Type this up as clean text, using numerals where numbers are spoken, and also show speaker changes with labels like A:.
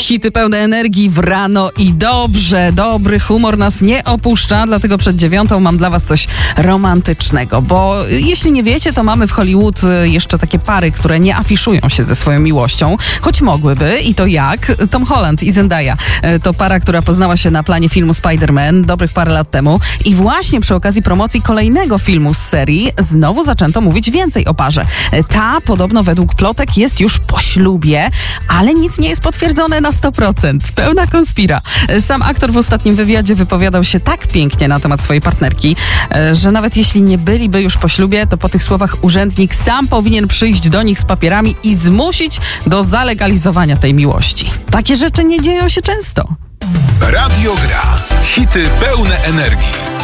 A: Hity pełne energii w rano i dobry humor nas nie opuszcza, dlatego przed 9:00 mam dla was coś romantycznego, bo jeśli nie wiecie, to mamy w Hollywood jeszcze takie pary, które nie afiszują się ze swoją miłością, choć mogłyby i to jak? Tom Holland i Zendaya to para, która poznała się na planie filmu Spider-Man dobrych parę lat temu i właśnie przy okazji promocji kolejnego filmu z serii znowu zaczęto mówić więcej o parze. Ta podobno według plotek jest już po ślubie, ale nic nie jest potwierdzone na 100%. Pełna konspira. Sam aktor w ostatnim wywiadzie wypowiadał się tak pięknie na temat swojej partnerki, że nawet jeśli nie byliby już po ślubie, to po tych słowach urzędnik sam powinien przyjść do nich z papierami i zmusić do zalegalizowania tej miłości. Takie rzeczy nie dzieją się często.
B: Radio Gra. Hity pełne energii.